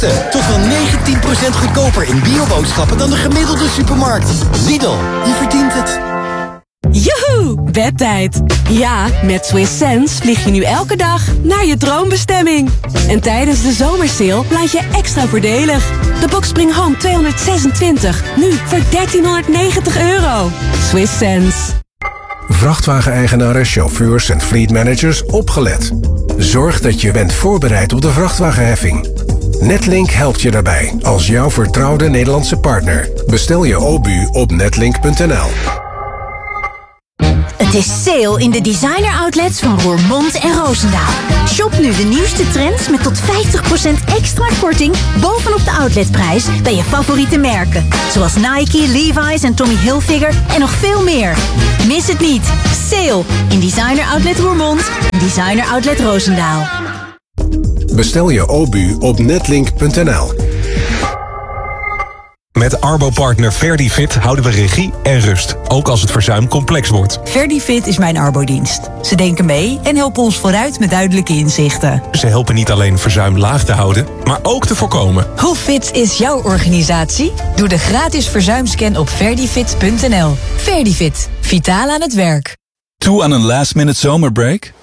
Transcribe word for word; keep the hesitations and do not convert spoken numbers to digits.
lekkerste. Tot wel negentien procent goedkoper in bioboodschappen dan de gemiddelde supermarkt. Lidl, je verdient het. Joehoe, bedtijd. Ja, met Swiss Sense vlieg je nu elke dag naar je droombestemming. En tijdens de zomersale land je extra voordelig. De Box Spring Home tweehonderdzesentwintig, nu voor dertienhonderdnegentig euro. Swiss Sense. Vrachtwageneigenaren, chauffeurs en fleetmanagers opgelet. Zorg dat je bent voorbereid op de vrachtwagenheffing. Netlink helpt je daarbij als jouw vertrouwde Nederlandse partner. Bestel je O B U op netlink punt n l. Het is sale in de designer outlets van Roermond en Roosendaal. Shop nu de nieuwste trends met tot vijftig procent extra korting bovenop de outletprijs bij je favoriete merken. Zoals Nike, Levi's en Tommy Hilfiger en nog veel meer. Mis het niet. Sale in designer outlet Roermond en designer outlet Roosendaal. Bestel je O B U op netlink punt n l. Met Arbo-partner Verdifit houden we regie en rust, ook als het verzuim complex wordt. Verdifit is mijn arbodienst. Ze denken mee en helpen ons vooruit met duidelijke inzichten. Ze helpen niet alleen verzuim laag te houden, maar ook te voorkomen. Hoe fit is jouw organisatie? Doe de gratis verzuimscan op verdifit punt n l. Verdifit, vitaal aan het werk. Toe aan een last-minute zomerbreak?